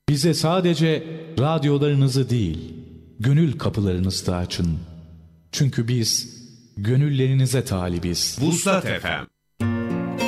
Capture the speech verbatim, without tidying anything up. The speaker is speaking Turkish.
Bize sadece radyolarınızı değil, gönül kapılarınızı da açın. Çünkü biz gönüllerinize talibiz. Vuslat Efem